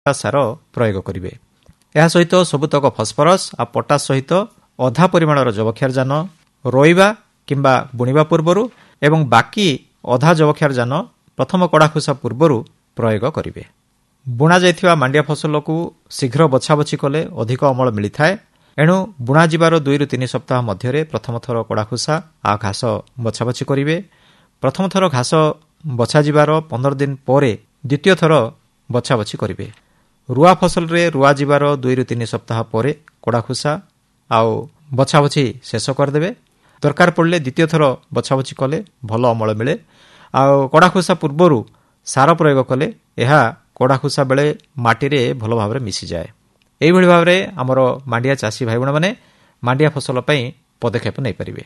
ସାର ପ୍ରୟୋଗ କରିବେ। ଏହା ସହିତ ସବୁତକ ଫସ୍ଫରସ୍ ଆଉ ପଟାସ୍ ସହିତ ଅଧା ପରିମାଣର ଯବକ୍ଷାରଜାନ ରୋଇବା କିମ୍ବା ବୁଣିବା ପୂର୍ବରୁ ଏବଂ ବାକି ଅଧା ଯବକ୍ଷାରଜାନ ପ୍ରଥମ କଡ଼ାଖୁସା ପୂର୍ବରୁ ପ୍ରୟୋଗ କରିବେ। ବୁଣାଯାଇଥିବା ମାଣ୍ଡିଆ ଫସଲକୁ ଶୀଘ୍ର ବଛାବଛି କଲେ ଅଧିକ ଅମଳ ମିଳିଥାଏ। ଏଣୁ ବୁଣାଯିବାର 2ରୁ 3 ସପ୍ତାହ ମଧ୍ୟରେ ପ୍ରଥମ ଥର କଡ଼ାଖୁସା ଆଉ ଘାସ ବଛାବଛି କରିବେ। ପ୍ରଥମ ଥର ଘାସ ବଛାଯିବାର 15 ଦିନ ପରେ ଦ୍ୱିତୀୟ ଥର ବଛାବଛି କରିବେ। ରୁଆ ଫସଲରେ ରୁଆ ଯିବାର 2ରୁ 3 ସପ୍ତାହ ପରେ କଡ଼ାଖୁସା ଆଉ ବଛାବଛି ଶେଷ କରିଦେବେ। ଦରକାର ପଡ଼ିଲେ ଦ୍ୱିତୀୟ ଥର ବଛାବଛି କଲେ ଭଲ ଅମଳ ମିଳେ। ଆଉ କଡ଼ାଖୁସା ପୂର୍ବରୁ ସାର ପ୍ରୟୋଗ କଲେ ଏହା କଡ଼ାଖୁସା ବେଳେ ମାଟିରେ ଭଲ ଭାବରେ ମିଶିଯାଏ। ଏହିଭଳି ଭାବରେ ଆମର ମାଣ୍ଡିଆ ଚାଷୀ ଭାଇ ଭଉଣୀମାନେ ମାଣ୍ଡିଆ ଫସଲ ପାଇଁ ପଦକ୍ଷେପ ନେଇପାରିବେ।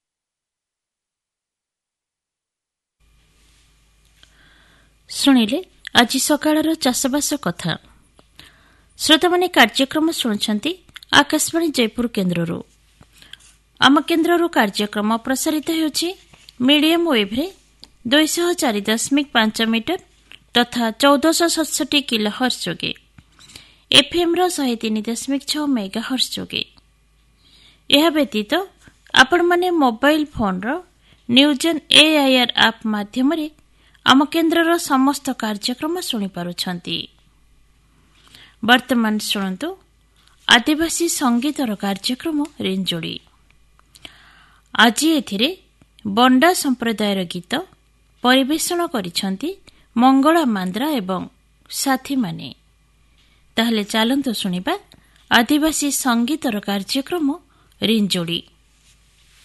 ଶୁଣିଲେ ଆଜି ସକାଳର ଚାଷବାସ କଥା। ଶ୍ରୋତାମାନେ କାର୍ଯ୍ୟକ୍ରମ ଶୁଣୁଛନ୍ତି ଆକାଶବାଣୀ ଜୟପୁର କେନ୍ଦ୍ରରୁ। ଆମ କେନ୍ଦ୍ରରୁ କାର୍ଯ୍ୟକ୍ରମ ପ୍ରସାରିତ ହେଉଛି ମିଡିୟମ ୱେଭ୍ରେ 204.5 ମିଟର ତଥା 1467 କିଲୋ ହର୍ଟ୍ଜ ଯୋଗେ, ଏଫ୍ଏମ୍ର 103.6 ମେଗା ହର୍ଟ୍ଜ ଯୋଗେ। ଏହା ବ୍ୟତୀତ ଆପଣମାନେ ମୋବାଇଲ ଫୋନ୍ର ନ୍ୟୁଜନ୍ AIR ଆପ୍ ମାଧ୍ୟମରେ ଆମ କେନ୍ଦ୍ରର ସମସ୍ତ କାର୍ଯ୍ୟକ୍ରମ ଶୁଣିପାରୁଛନ୍ତି। ବର୍ତ୍ତମାନ ଶୁଣନ୍ତୁ ଆଦିବାସୀ ସଙ୍ଗୀତର କାର୍ଯ୍ୟକ୍ରମ ରେଞ୍ଜୋଡ଼ି। ଆଜି ଏଥିରେ ବଣ୍ଡା ସମ୍ପ୍ରଦାୟର ଗୀତ ପରିବେଷଣ କରିଛନ୍ତି ମଙ୍ଗଳା ମାନ୍ଦ୍ରା ଏବଂ ସାଥୀମାନେ। ତାହେଲେ ଚାଲନ୍ତୁ ଶୁଣିବା ଆଦିବାସୀ ସଙ୍ଗୀତର କାର୍ଯ୍ୟକ୍ରମ ରେଞ୍ଜୋଡ଼ି।